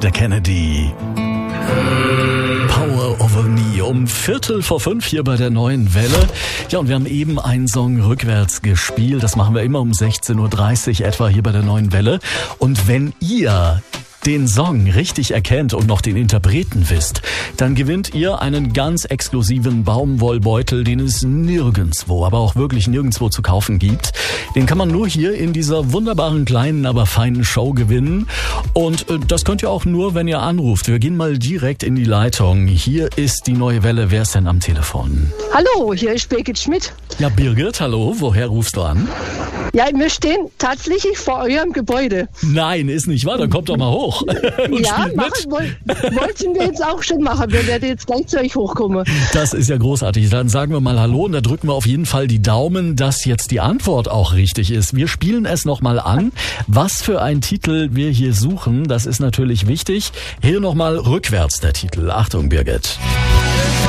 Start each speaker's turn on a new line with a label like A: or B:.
A: der Kennedy. Power Over Me um 4:45 hier bei der Neuen Welle. Ja, und wir haben eben einen Song rückwärts gespielt. Das machen wir immer um 16:30 Uhr etwa hier bei der Neuen Welle. Und wenn ihr den Song richtig erkennt und noch den Interpreten wisst, dann gewinnt ihr einen ganz exklusiven Baumwollbeutel, den es nirgendwo, aber auch wirklich nirgendwo zu kaufen gibt. Den kann man nur hier in dieser wunderbaren kleinen, aber feinen Show gewinnen. Und das könnt ihr auch nur, wenn ihr anruft. Wir gehen mal direkt in die Leitung. Hier ist die Neue Welle. Wer ist denn am Telefon?
B: Hallo, hier ist Birgit Schmidt.
A: Ja, Birgit, hallo. Woher rufst du an?
B: Ja, wir stehen tatsächlich vor eurem Gebäude.
A: Nein, ist nicht wahr. Dann kommt doch mal hoch.
B: Ja, wollten wir jetzt auch schon machen. Wir werden jetzt gleich zu euch hochkommen.
A: Das ist ja großartig. Dann sagen wir mal Hallo und da drücken wir auf jeden Fall die Daumen, dass jetzt die Antwort auch richtig ist. Wir spielen es nochmal an. Was für ein Titel wir hier suchen, das ist natürlich wichtig. Hier nochmal rückwärts der Titel. Achtung, Birgit.